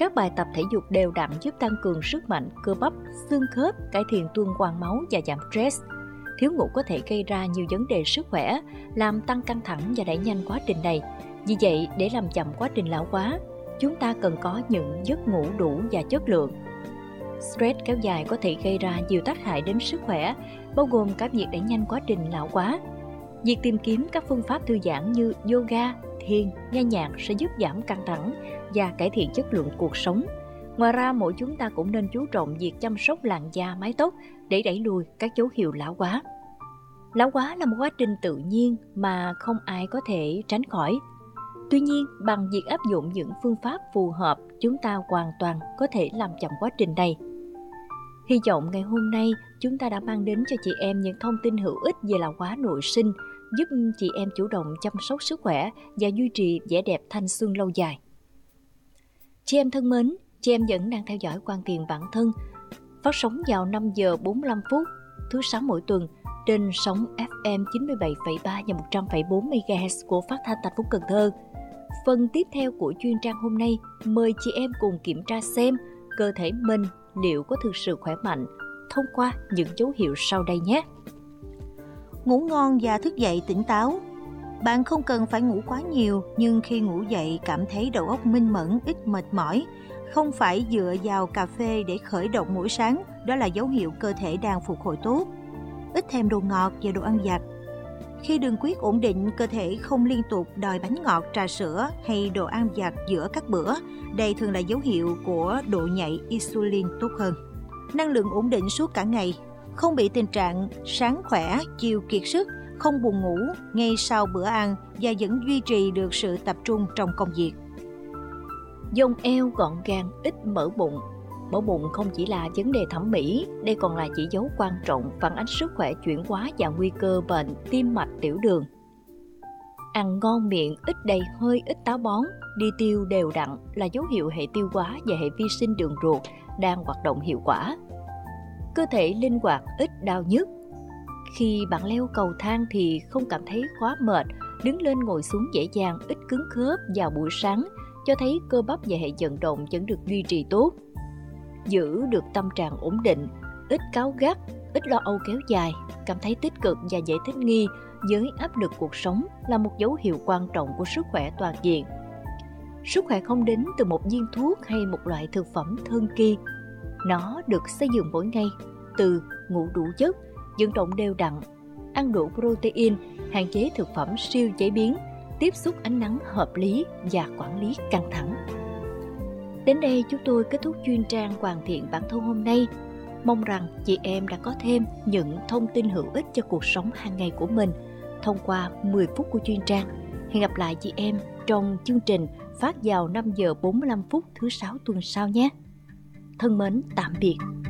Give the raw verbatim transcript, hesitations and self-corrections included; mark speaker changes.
Speaker 1: Các bài tập thể dục đều đặn giúp tăng cường sức mạnh, cơ bắp, xương khớp, cải thiện tuần hoàn máu và giảm stress. Thiếu ngủ có thể gây ra nhiều vấn đề sức khỏe, làm tăng căng thẳng và đẩy nhanh quá trình này. Vì vậy, để làm chậm quá trình lão hóa, chúng ta cần có những giấc ngủ đủ và chất lượng. Stress kéo dài có thể gây ra nhiều tác hại đến sức khỏe, bao gồm cả việc đẩy nhanh quá trình lão hóa. Việc tìm kiếm các phương pháp thư giãn như yoga, thiền, nghe nhạc sẽ giúp giảm căng thẳng và cải thiện chất lượng cuộc sống. Ngoài ra, mỗi chúng ta cũng nên chú trọng việc chăm sóc làn da, mái tóc để đẩy lùi các dấu hiệu lão hóa. Lão hóa là một quá trình tự nhiên mà không ai có thể tránh khỏi. Tuy nhiên, bằng việc áp dụng những phương pháp phù hợp, chúng ta hoàn toàn có thể làm chậm quá trình này. Hy vọng ngày hôm nay chúng ta đã mang đến cho chị em những thông tin hữu ích về lão hóa nội sinh, giúp chị em chủ động chăm sóc sức khỏe và duy trì vẻ đẹp thanh xuân lâu dài. Chị em thân mến, chị em vẫn đang theo dõi Quan Tiền Bản Thân, phát sóng vào năm giờ bốn mươi lăm phút thứ sáu mỗi tuần trên sóng ép em chín mươi bảy phẩy ba và một trăm phẩy bốn mê ga héc của Phát thanh thành phố Cần Thơ. Phần tiếp theo của chuyên trang hôm nay, mời chị em cùng kiểm tra xem cơ thể mình liệu có thực sự khỏe mạnh thông qua những dấu hiệu sau đây nhé.
Speaker 2: Ngủ ngon và thức dậy tỉnh táo. Bạn không cần phải ngủ quá nhiều, nhưng khi ngủ dậy cảm thấy đầu óc minh mẫn, ít mệt mỏi, không phải dựa vào cà phê để khởi động mỗi sáng, đó là dấu hiệu cơ thể đang phục hồi tốt. Ít thèm đồ ngọt và đồ ăn vặt. Khi đường huyết ổn định, cơ thể không liên tục đòi bánh ngọt, trà sữa hay đồ ăn vặt giữa các bữa. Đây thường là dấu hiệu của độ nhạy insulin tốt hơn. Năng lượng ổn định suốt cả ngày. Không bị tình trạng sáng khỏe, chiều kiệt sức, không buồn ngủ ngay sau bữa ăn và vẫn duy trì được sự tập trung trong công việc.
Speaker 1: Vòng eo gọn gàng, ít mỡ bụng. Mỡ bụng không chỉ là vấn đề thẩm mỹ, đây còn là chỉ dấu quan trọng phản ánh sức khỏe chuyển hóa và nguy cơ bệnh tim mạch, tiểu đường. Ăn ngon miệng, ít đầy hơi, ít táo bón, đi tiêu đều đặn là dấu hiệu hệ tiêu hóa và hệ vi sinh đường ruột đang hoạt động hiệu quả. Cơ thể linh hoạt, ít đau nhức. Khi bạn leo cầu thang thì không cảm thấy quá mệt, đứng lên ngồi xuống dễ dàng, ít cứng khớp vào buổi sáng, cho thấy cơ bắp và hệ vận động vẫn được duy trì tốt. Giữ được tâm trạng ổn định, ít cáu gắt, ít lo âu kéo dài, cảm thấy tích cực và dễ thích nghi với áp lực cuộc sống là một dấu hiệu quan trọng của sức khỏe toàn diện. Sức khỏe không đến từ một viên thuốc hay một loại thực phẩm thần kỳ. Nó được xây dựng mỗi ngày từ ngủ đủ giấc, vận động đều đặn, ăn đủ protein, hạn chế thực phẩm siêu chế biến, tiếp xúc ánh nắng hợp lý và quản lý căng thẳng. Đến đây chúng tôi kết thúc chuyên trang Hoàn thiện bản thân hôm nay. Mong rằng chị em đã có thêm những thông tin hữu ích cho cuộc sống hàng ngày của mình thông qua mười phút của chuyên trang. Hẹn gặp lại chị em trong chương trình phát vào năm giờ bốn mươi lăm phút thứ sáu tuần sau nhé. Thân mến, tạm biệt.